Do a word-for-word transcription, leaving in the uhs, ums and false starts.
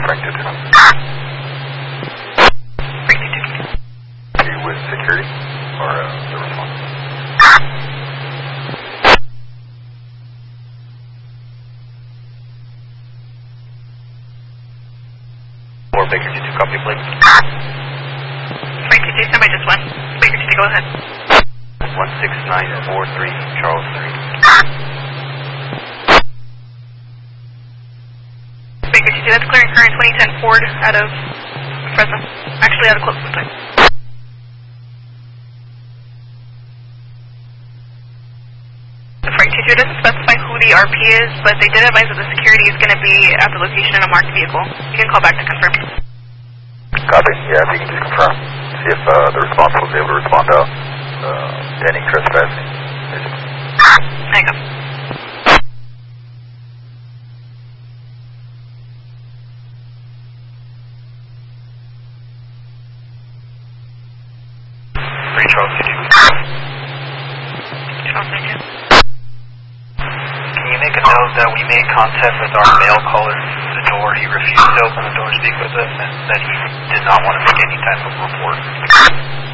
Frank two two. Frank two two. Are you with security or uh, the response? Or Baker two two, copy, please. Frank two two, somebody just went. Baker two two, go ahead. one six nine four three, Charles three. Baker two two, that's clearing current twenty ten Ford out of Fresno. Actually, out of Close Point. Frank two two doesn't specify who the R P is, but they did advise that the security is going to be at the location in a marked vehicle. You can call back to confirm. Copy. Yeah, if you can just confirm. See if uh, the responsible is able to respond to uh, any trespassing. Hang on. Three, Charles two two. Charles two two. Can you make a note that we made contact with our mail caller through the door? He refused to open the door to speak with us, and that he did not want to make any type of report.